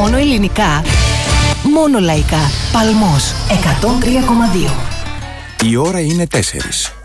Μόνο ελληνικά. Μόνο λαϊκά. Παλμός 103,2. Η ώρα είναι 4.